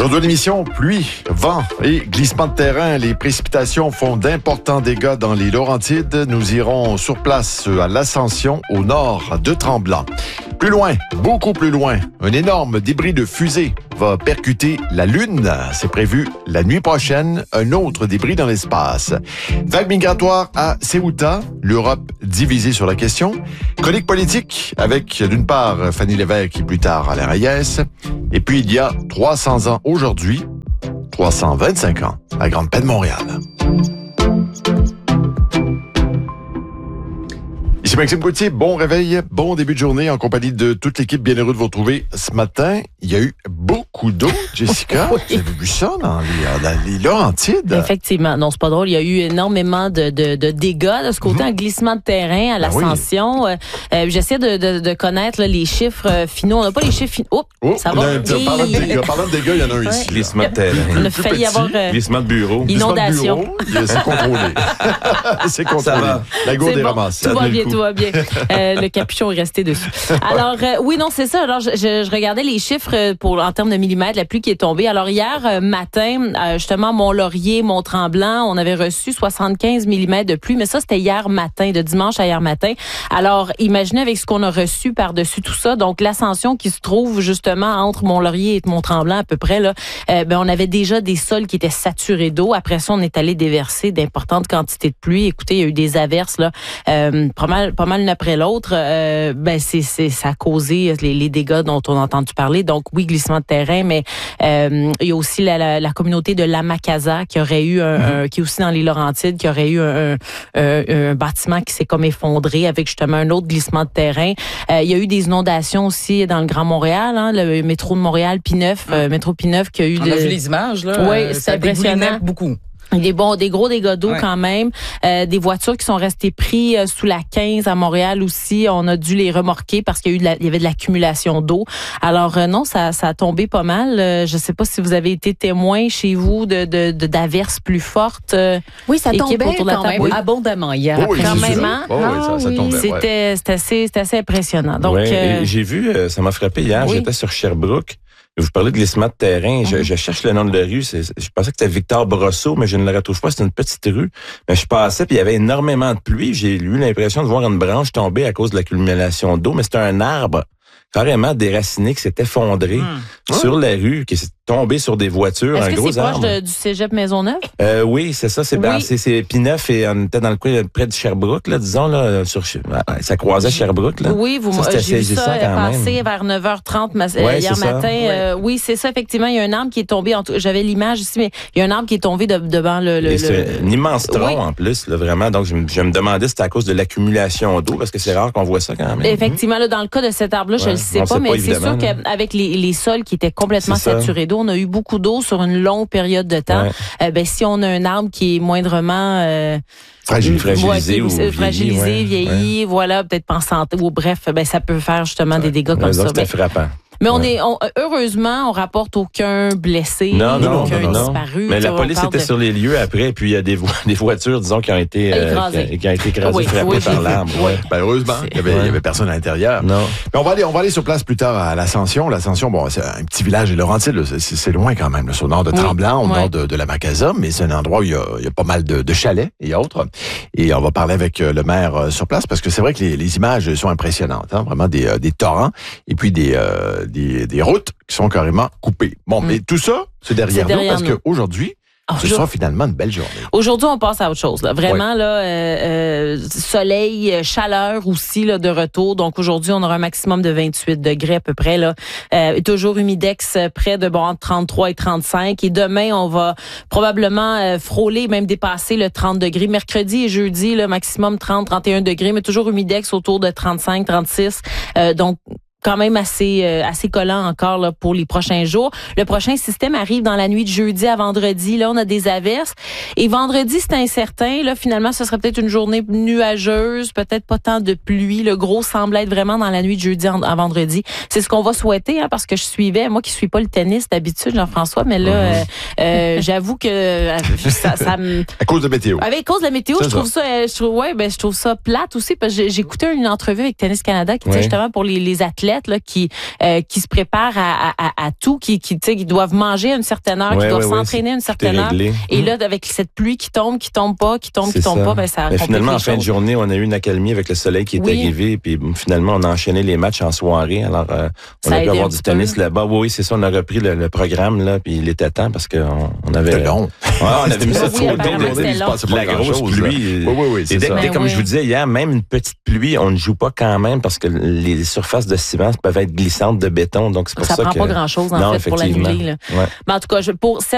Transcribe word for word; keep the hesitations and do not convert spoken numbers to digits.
Aujourd'hui, l'émission, pluie, vent et glissement de terrain. Les précipitations font d'importants dégâts dans les Laurentides. Nous irons sur place à l'Ascension, au nord de Tremblant. Plus loin, beaucoup plus loin, un énorme débris de fusée va percuter la Lune. C'est prévu la nuit prochaine, un autre débris dans l'espace. Vague migratoire à Ceuta, l'Europe divisée sur la question. Chronique politique avec, d'une part, Fanny Lévesque et plus tard Alain Reyes. Et puis, il y a trois cents ans aujourd'hui, trois cent vingt-cinq ans, à Grande Paix de Montréal. Ici Maxime Gauthier, bon réveil, bon début de journée en compagnie de toute l'équipe. Bien heureux de vous retrouver ce matin. Il y a eu beaucoup d'eau, Jessica. Oui. Vous avez vu ça dans les, dans les Laurentides? Effectivement. Non, c'est pas drôle. Il y a eu énormément de, de, de dégâts de ce côté, mm-hmm. un glissement de terrain à l'Ascension. Ben oui. euh, J'essaie de, de, de connaître là, les chiffres euh, finaux. On n'a pas les chiffres finaux. Oh, oh, ça va. Et... Parlant de dégâts, parlant de dégâts, il y en a un ici. Glissement de terrain. On a failli avoir euh, glissement de bureau. Inondation. C'est contrôlé. C'est contrôlé. Ça va. La gourde est bon. Ramassée. Tout va bien, tout va bien. Euh, le capuchon est resté dessus. Alors, euh, oui, non, c'est ça. Alors, je, je, je regardais les chiffres pour en termes de millimètres, la pluie qui est tombée. Alors, hier euh, matin, euh, justement, Mont-Laurier, Mont-Tremblant, on avait reçu soixante-quinze millimètres de pluie, mais ça, c'était hier matin, de dimanche à hier matin. Alors, imaginez avec ce qu'on a reçu par-dessus tout ça. Donc, l'Ascension qui se trouve justement entre Mont-Laurier et Mont-Tremblant à peu près, là, euh, ben, on avait déjà des sols qui étaient saturés d'eau. Après ça, on est allé déverser d'importantes quantités de pluie. Écoutez, il y a eu des averses, là, euh, pas mal, pas mal une après l'autre. Euh, ben, c'est, c'est, ça a causé les, les dégâts dont on a entendu parler. Donc, oui, glissement de terrain, mais euh, il y a aussi la, la, la communauté de Lamakaza qui aurait eu un, mm-hmm. un, qui est aussi dans les Laurentides, qui aurait eu un, un, un bâtiment qui s'est comme effondré avec justement un autre glissement de terrain. Euh, il y a eu des inondations aussi dans le Grand Montréal, hein, le métro de Montréal, P neuf, mm. euh, métro P neuf qui a eu... On de... a vu les images, là. Oui, euh, c'est impressionnant. Beaucoup. Des bons, des gros dégâts d'eau ouais. quand même. Euh, des voitures qui sont restées prises euh, sous la quinze à Montréal aussi. On a dû les remorquer parce qu'il y a eu de la, il y avait de l'accumulation d'eau. Alors euh, non, ça, ça a tombé pas mal. Euh, je sais pas si vous avez été témoin chez vous de, de, de d'averses plus fortes. Euh, oui, ça tombait quand même oui. abondamment hier. Oh, oui, quand même. Hein? Oh, oui, ça, ça tombait. C'était, ouais. c'était assez, c'était assez impressionnant. Donc, ouais, euh, j'ai vu, ça m'a frappé hier. Oui. J'étais sur Sherbrooke. Vous parlez de glissement de terrain. Mm-hmm. Je, je cherche le nom de la rue. C'est, je pensais que c'était Victor Brosseau, mais je ne le retrouve pas. C'est une petite rue. Mais je passais, puis il y avait énormément de pluie. J'ai eu l'impression de voir une branche tomber à cause de l'accumulation d'eau, mais c'était un arbre carrément déraciné qui s'est effondré mm. sur la rue, qui s'est tombé sur des voitures, Est-ce un que gros c'est arbre. proche de, du cégep Maisonneuve? Euh, oui, c'est ça. C'est, oui. ben, c'est, c'est P neuf et on était dans le coin près de Sherbrooke, là, disons, là, sur, ça croisait Sherbrooke, là. Oui, vous, ça, j'ai vu ça passer même. vers neuf heures trente ma, ouais, hier matin. Ouais. Euh, oui, c'est ça, effectivement. Il y a un arbre qui est tombé, en tout, j'avais l'image ici, mais il y a un arbre qui est tombé de, devant le, le, c'est le... un immense tronc, oui. en plus, là, vraiment. Donc, je, je me demandais si c'était à cause de l'accumulation d'eau, parce que c'est rare qu'on voit ça quand même. Effectivement, là, dans le cas de cet arbre-là, ouais. je le sais pas, mais pas c'est sûr qu'avec les, les sols qui étaient complètement saturés d'eau, on a eu beaucoup d'eau sur une longue période de temps. Ouais. Euh, ben, si on a un arbre qui est moindrement euh, Fragile, fragilisé, ou vieilli, fragilisé, ouais, vieilli, ouais. voilà, peut-être pas en santé, ou bref, ben ça peut faire justement ouais. des dégâts comme ça. C'était ben, frappant. Mais on ouais. est, on, heureusement, on rapporte aucun blessé, non, non, aucun non, non. disparu. Mais la police était de... sur les lieux après, puis il y a des, vo- des voitures, disons, qui ont été écrasées, euh, qui, qui ont été écrasées, oui, frappées oui, par l'arbre. Ouais. Ben, heureusement, il y avait, ouais. il y avait personne à l'intérieur. Non. Mais on va aller, on va aller sur place plus tard à l'Ascension. L'Ascension, bon, c'est un petit village des Laurentides, c'est, c'est, c'est loin quand même, là, c'est au nord de Tremblant, oui. au ouais. nord de, de la Macasa, mais c'est un endroit où il y a, il y a pas mal de, de chalets et autres. Et on va parler avec le maire euh, sur place parce que c'est vrai que les, les images sont impressionnantes, hein, vraiment des, euh, des torrents et puis des, euh, des, des routes qui sont carrément coupées. Bon, mmh. mais tout ça, c'est derrière, c'est derrière nous parce qu'aujourd'hui, oh, ce sera finalement une belle journée. Aujourd'hui, on passe à autre chose. Là. Vraiment, ouais. là, euh, euh, soleil, chaleur aussi là, de retour. Donc aujourd'hui, on aura un maximum de vingt-huit degrés à peu près. Là. Euh, toujours humidex près de bon, entre trente-trois et trente-cinq. Et demain, on va probablement euh, frôler, même dépasser le trente degrés. Mercredi et jeudi, là, maximum trente, trente et un degrés, mais toujours humidex autour de trente-cinq, trente-six. Euh, donc quand même assez euh, assez collant encore là, pour les prochains jours. Le prochain système arrive dans la nuit de jeudi à vendredi. Là, on a des averses. Et vendredi, c'est incertain. Là, finalement, ce serait peut-être une journée nuageuse, peut-être pas tant de pluie. Le gros semble être vraiment dans la nuit de jeudi à vendredi. C'est ce qu'on va souhaiter, hein, parce que je suivais, moi qui suis pas le tennis d'habitude, Jean-François, mais là, mm-hmm. euh, euh, j'avoue que euh, ça, ça me... À cause de la météo. Avec cause de la météo, c'est je trouve ça, ça je trouve, ouais, ben je trouve ça plate aussi, parce que j'ai, j'ai écouté une entrevue avec Tennis Canada qui était ouais. justement pour les, les athlètes. athlètes là, qui euh, qui se préparent à, à, à tout, qui qui, tu sais, qui doivent manger à une certaine heure, ouais, qui doivent ouais, s'entraîner ouais, à une certaine heure. Et là, avec cette pluie qui tombe, qui tombe pas, qui tombe, c'est qui tombe ça. pas, ben ça. Mais finalement, en les fin choses. de journée, on a eu une accalmie avec le soleil qui est oui. arrivé, puis finalement, on a enchaîné les matchs en soirée. Alors, euh, on ça a a pu avoir du tennis peu. là-bas. Oui, c'est ça. On a repris le, le programme là, puis il était temps parce qu'on on avait. C'était long. Ouais, on avait mis ça oui, trop apparemment, tôt. c'était long. De la grosse pluie. Oui, oui, oui. Et dès, ça. dès, comme oui. je vous disais hier, même une petite pluie, on ne joue pas quand même parce que les surfaces de ciment peuvent être glissantes de béton. Donc c'est pour ça ça, prend que pas grand-chose en non, fait pour l'annuler. Ouais. Ben, en tout cas, je, pour